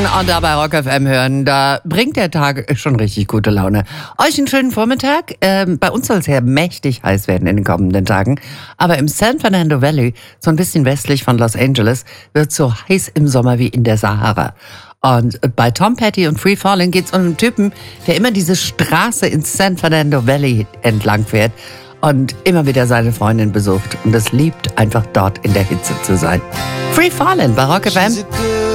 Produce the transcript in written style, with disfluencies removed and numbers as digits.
Und da bei Rock FM hören, da bringt der Tag schon richtig gute Laune. Euch einen schönen Vormittag. Bei uns soll es ja mächtig heiß werden in den kommenden Tagen. Aber im San Fernando Valley, so ein bisschen westlich von Los Angeles, wird es so heiß im Sommer wie in der Sahara. Und bei Tom Petty und Free Fallin' geht es um einen Typen, der immer diese Straße ins San Fernando Valley entlang fährt und immer wieder seine Freundin besucht. Und es liebt einfach dort in der Hitze zu sein. Free Fallin' bei Rock FM.